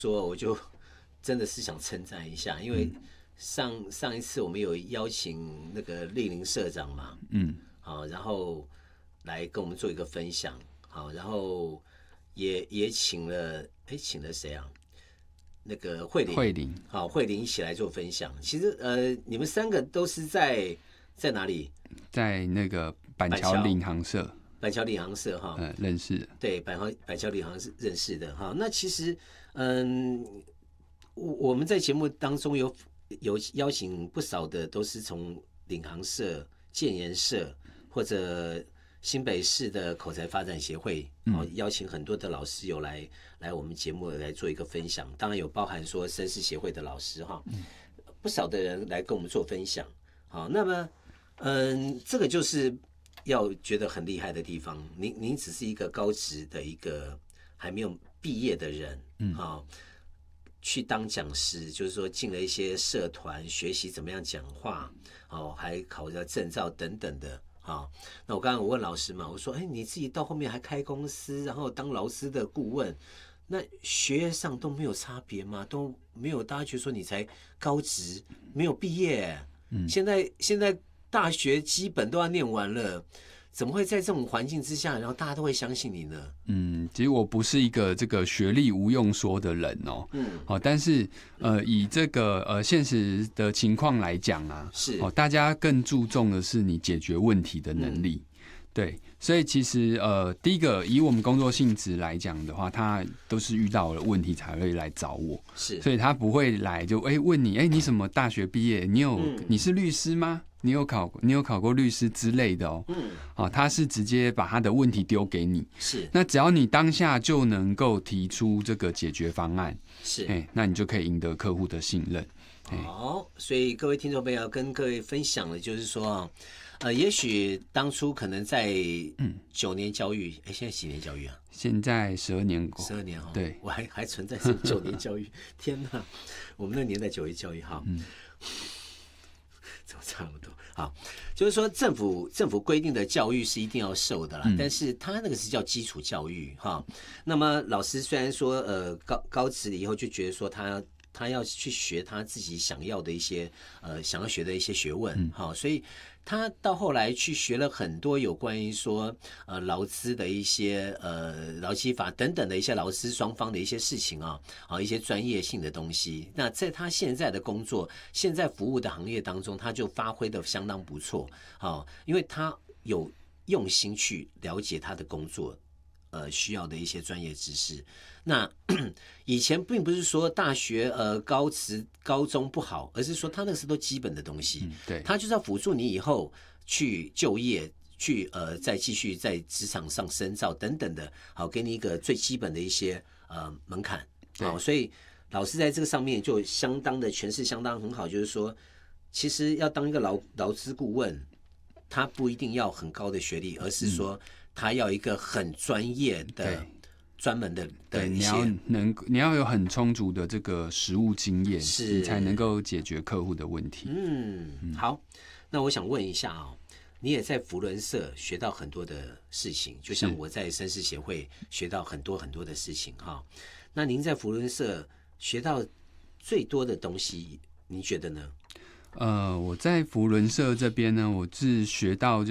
说我就真的是想称赞一下，因为上一次我们有邀请那个莅临社长嘛，好，然后来跟我们做一个分享，好，然后也请了谁啊？那个慧玲，好，慧玲一起来做分享。其实你们3个都是在哪里？在那个板桥领航社。 板桥领航社哈， 认识的。 对，板桥领航是认识的哈。那其实我们在节目当中有邀请不少的，都是从领航社、建研社或者新北市的口才发展协会，邀请很多的老师有来我们节目来做一个分享。当然有包含说绅士协会的老师哈，不少的人来跟我们做分享。好，那么这个就是要觉得很厉害的地方。您只是一个高职的一个还没有毕业的人，去当讲师，就是说进了一些社团学习怎么样讲话，还考了证照等等的。那我刚刚我问老师嘛，我说你自己到后面还开公司，然后当老师的顾问，那学业上都没有差别吗？都没有，大家觉得说你才高职没有毕业，现在大学基本都要念完了，怎么会在这种环境之下，然后大家都会相信你呢？ 其实我不是一个这个学历无用说的人但是以这个现实的情况来讲啊，是大家更注重的是你解决问题的能力。对，所以其实第一个以我们工作性质来讲的话，他都是遇到了问题才会来找我，是，所以他不会来就问你你什么大学毕业？你是律师吗？你有考过律师之类的他是直接把他的问题丢给你，是，那只要你当下就能够提出这个解决方案，是，那你就可以赢得客户的信任。 好，所以各位听众朋友跟各位分享的就是说也许当初可能在9年教育，现在几年教育啊？ 现在12年过 ，12年对， 我还存在是9年教育，天哪！我们那年代9年教育哈，怎么差不多？好，就是说政府规定的教育是一定要受的啦，但是他那个是叫基础教育哈。那么老师虽然说高职了以后就觉得说他要去学他自己想要的一些想要学的一些学问，所以他到后来去学了很多有关于说劳资的一些劳基法等等的一些劳资双方的一些事情一些专业性的东西。那在他现在的工作、现在服务的行业当中，他就发挥的相当不错，因为他有用心去了解他的工作需要的一些专业知识。那以前并不是说大学高职高中不好，而是说他那个是都基本的东西，对，他就是要辅助你以后去就业，去再继续在职场上深造等等的，好，给你一个最基本的一些门槛，所以老师在这个上面就相当的诠释相当很好，就是说其实要当一个劳资顾问，他不一定要很高的学历，而是说他要一个很专业的专门的一些， 你要有很充足的这个实务经验，你才能够解决客户的问题。 好，那我想问一下你也在扶轮社学到很多的事情，就像我在绅士协会学到很多很多的事情那您在扶轮社学到最多的东西，您觉得呢？ 我在扶轮社这边呢，我是学到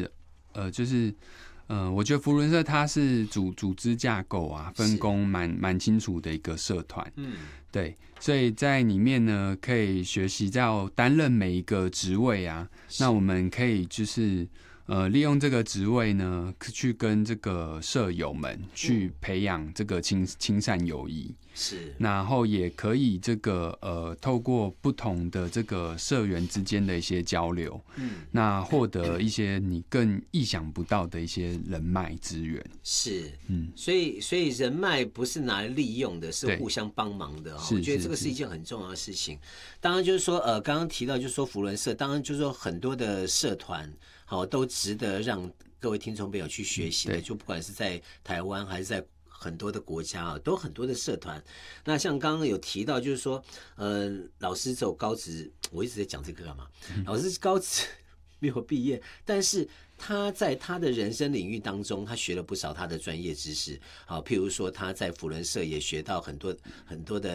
我觉得扶轮社它是组织架构分工蛮清楚的一个社团，对，所以在里面呢可以学习到担任每一个职位那我们可以就是利用这个职位呢去跟这个社友们去培养这个亲善友谊，是，然后也可以这个透过不同的这个社员之间的一些交流，那获得一些你更意想不到的一些人脉资源， 是，所以人脉不是拿来利用的，是互相帮忙的我觉得这个是一件很重要的事情。当然就是说刚刚提到就是说扶轮社，当然就是说很多的社团都值得让各位听众朋友去学习的，就不管是在台湾还是在很多的国家都很多的社团。那像刚刚有提到就是说老师走高职，我一直在讲这个干嘛？老师高职没有毕业，但是他在他的人生领域当中，他学了不少他的专业知识。好，譬如说他在辅仁社也学到很多的